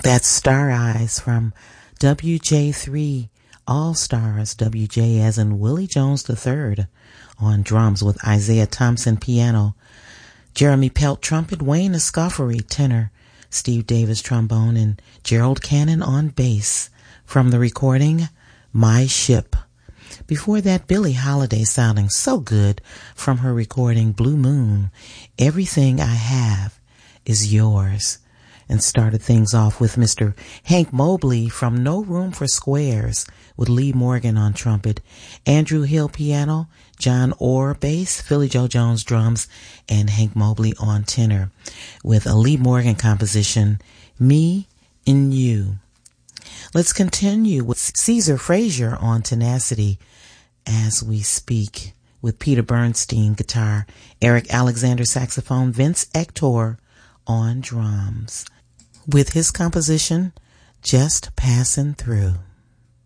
That's Star Eyes from WJ3 All Stars, WJ as in Willie Jones III on drums with Isaiah Thompson piano, Jeremy Pelt trumpet, Wayne Escoffery tenor, Steve Davis trombone, and Gerald Cannon on bass from the recording My Ship. Before that, Billie Holiday sounding so good from her recording Blue Moon, Everything I Have Is Yours. And started things off with Mr. Hank Mobley from No Room for Squares with Lee Morgan on trumpet, Andrew Hill piano, John Orr bass, Philly Joe Jones drums, and Hank Mobley on tenor with a Lee Morgan composition, Me and You. Let's continue with Caesar Frazier on tenacity as we speak with Peter Bernstein guitar, Eric Alexander saxophone, Vince Ector on drums with his composition, Just Passing Through.